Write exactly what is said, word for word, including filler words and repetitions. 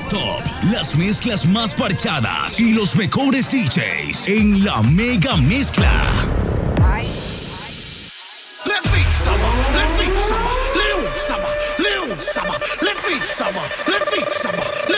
más top, las mezclas más parchadas y los mejores D Js en la Mega Mezcla.